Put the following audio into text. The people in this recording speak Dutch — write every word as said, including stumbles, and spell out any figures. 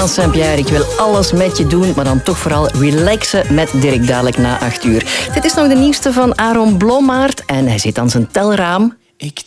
Jan Saint-Pierre, ik wil alles met je doen, maar dan toch vooral relaxen met Dirk dadelijk na acht uur. Dit is nog de nieuwste van Aaron Blommaert en hij zit aan zijn telraam. Ik